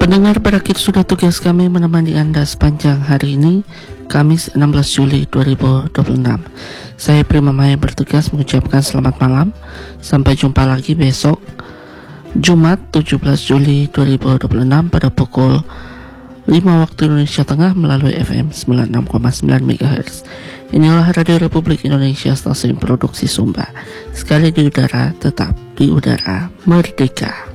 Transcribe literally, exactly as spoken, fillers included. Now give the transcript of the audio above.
Pendengar, berakhir sudah tugas kami menemani Anda sepanjang hari ini, Kamis enam belas Juli dua ribu dua puluh enam. Saya Prima Maya bertugas mengucapkan selamat malam. Sampai jumpa lagi besok Jumat tujuh belas Juli dua ribu dua puluh enam pada pukul lima waktu Indonesia Tengah melalui F M sembilan puluh enam koma sembilan megahertz. Inilah Radio Republik Indonesia, stasiun produksi Sumba. Sekali di udara, tetap di udara merdeka.